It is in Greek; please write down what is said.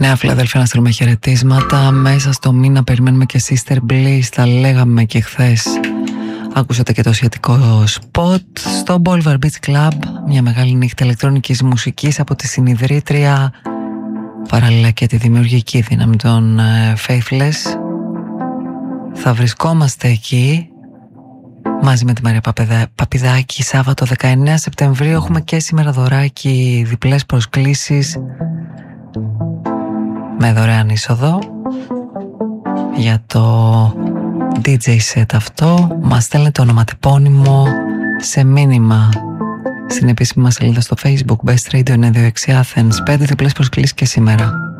Νέα Φιλαδέλφια, να στείλουμε χαιρετίσματα. Μέσα στο μήνα περιμένουμε και Sister Bliss. Τα λέγαμε και χθες. Άκουσατε και το σχετικό σποτ. Στο Boulevard Beach Club, μια μεγάλη νύχτα ηλεκτρονικής μουσικής από τη συνιδρύτρια, παράλληλα και τη δημιουργική δύναμη των Faithless. Θα βρισκόμαστε εκεί μαζί με τη Μαρία Παπηδάκη. Σάββατο 19 Σεπτεμβρίου έχουμε και σήμερα δωράκι, διπλές προσκλήσεις με δωρεάν είσοδο για το DJ set αυτό. Μας στέλνετε ονοματεπώνυμο σε μήνυμα στην επίσημη μας σελίδα στο Facebook Best Radio 926 Athens. 5 διπλές προσκλήσεις και σήμερα.